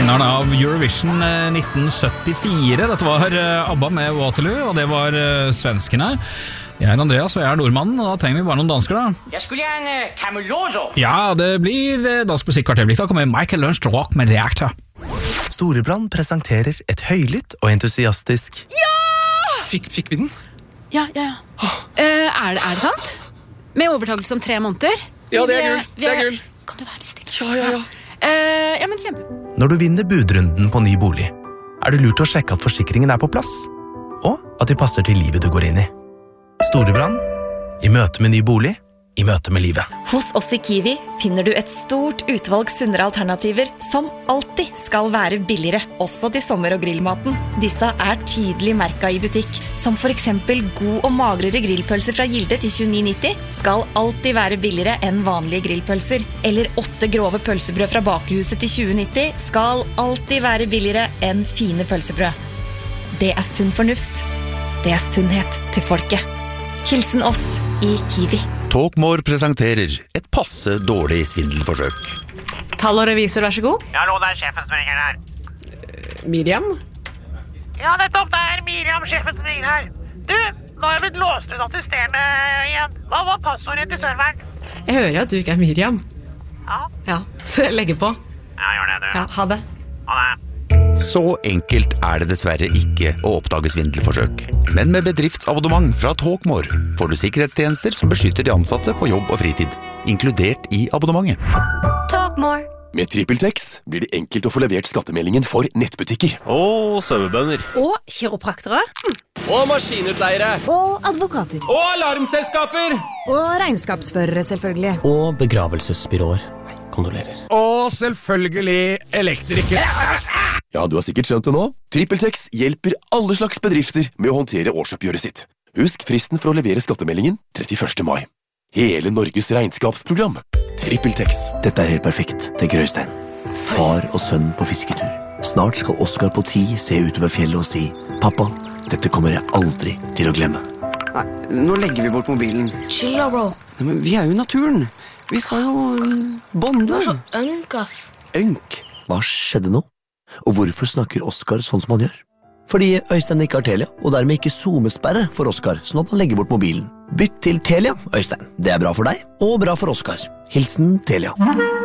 vinneren av Eurovision 1974. Dette var ABBA med Waterloo, og det var svenskene. Jeg Andreas, og jeg nordmannen, og da trenger vi bare noen dansker da. Jeg skulle gjerne Cameloso. Ja, det blir dansk musikk hvert øyeblikk. Da kommer Michael Learnstrøm med Reaktor. Storebrand presenterer et høylytt og entusiastisk Ja! Fikk vi den? Ja. Er det sant? Med overtakelse om 3 måneder? Ja, det er gull. Kan du være litt stille? Ja. Ja, men kjempe. Når du vinner budrunden på ny bolig, er det lurt å sjekke at forsikringen er på plass, og at de passer til livet du går inn i. Storebrand, i møte med ny bolig, i møte med livet. Hos oss i Kiwi finner du et stort utvalg sunnere alternativer som alltid skal være billigere, også til sommer- og grillmaten. Disse er tydelig merket i butikk, som for eksempel god og magrere grillpølser fra Gilde til 29,90 skal alltid være billigere enn vanlige grillpølser. Eller 8 grove pølsebrød fra Bakehuset til 20,90 skal alltid være billigere enn fine pølsebrød. Det er sunn fornuft. Det er sunnhet til folket. Hilsen oss i Kiwi. Talkmore presenterer et passe dårlig svindelforsøk. Tall og revisor, vær så god. Ja, nå det er sjefen som ringer her. Miriam? Ja, nettopp, det er Miriam, sjefen som ringer her. Du, nå har jeg blitt låst ut av systemet igjen. Hva var passordet til serveren? Jeg hører at du ikke er Miriam. Ja, Så jeg legger på. ja gjør det, du. Ja, ha det. Ha det. Så enkelt er det dessverre ikke å oppdage svindelforsøk. Men med bedriftsabonnement fra Talkmore får du sikkerhetstjenester som beskytter de ansatte på jobb og fritid, inkludert i abonnementet. Talkmore. Med TrippelTex blir det enkelt å få levert skattemeldingen for nettbutikker. Og sauebønder. Og kiropraktere. Og maskinutleiere. Og advokater. Og alarmselskaper. Og regnskapsførere, selvfølgelig. Og begravelsesbyråer. Kondolerer. Og selvfølgelig elektrikere. Ja, du har sikkert skjønt det nå. TrippelTex hjelper alle slags bedrifter med å håndtere årsoppgjøret sitt. Husk fristen for å levere skattemeldingen 31. mai. Hele Norges regnskapsprogram. TrippelTex. Dette er helt perfekt, tenker Øystein. Far og sønn på fisketur. Snart skal Oskar på 10 se utover fjellet og si: Pappa, dette kommer jeg aldri til å glemme. Nei, nå legger vi bort mobilen. Chill da, bro. Nei, men vi er jo i naturen. Vi skal jo bonde. Du er så ønk, ass. Ønk? Hva skjedde nå? Og hvorfor snakker Oskar sånn som han gjør? Fordi Øystein ikke har Telia, og dermed ikke zoomesperre for Oskar, sånn at han legger bort mobilen. Bytt til Telia, Øystein. Det er bra for deg, og bra for Oskar. Hilsen Telia.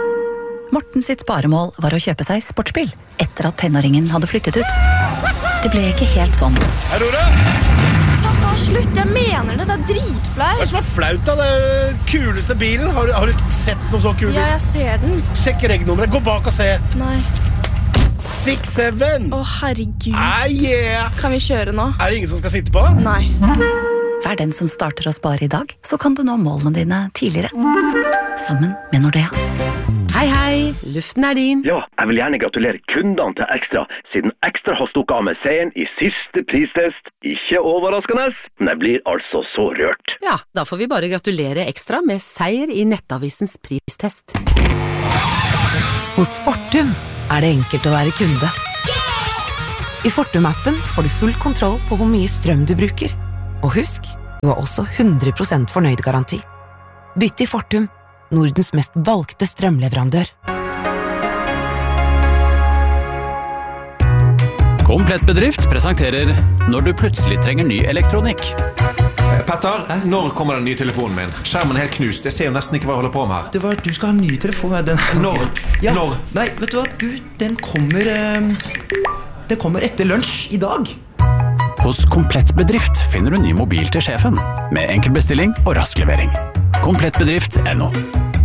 Morten sitt sparemål var å kjøpe seg sportsbil, etter at tenåringen hadde flyttet ut. Det ble ikke helt sånn. Aurora! Pappa, slutt, jeg mener det, det er dritflaut. Hva er det som er flaut av den kuleste bilen? Har du ikke sett noe så kul bil? Ja, jeg ser den. Sjekk regnummeret, gå bak og se. Nei. 6-7. Å, herregud. Yeah. Kan vi kjøre nå? Er det ingen som skal sitte på? Nei. Vær den som starter å spare i dag, så kan du nå målene dine tidligere. Sammen med Nordea. Hei, luften er din. Ja, jeg vil gjerne gratulere kundene til Ekstra, siden Ekstra har stukket av med seieren i siste pristest. Ikke overraskende, men jeg blir altså så rørt. Ja, da får vi bare gratulere Ekstra med seier i Nettavisens pristest. Hos Fortum er det enkelt å være kunde. I Fortum-appen får du full kontroll på hvor mye strøm du bruker. Og husk, du har også 100% fornøyd-garanti. Bytt til Fortum, Nordens mest valgte strømleverandør. Komplett bedrift presenterer Når du plutselig trenger ny elektronikk. Petter, når kommer den nye telefonen min? Skjermen er helt knust, jeg ser jo nesten ikke hva jeg holder på med her. Det var, du skal ha en ny telefon. Når? Ja. Når? Nei, vet du hva, den kommer etter lunsj i dag. Hos Komplett bedrift finner du ny mobil til sjefen, med enkel bestilling og rask levering. Komplettbedrift.no.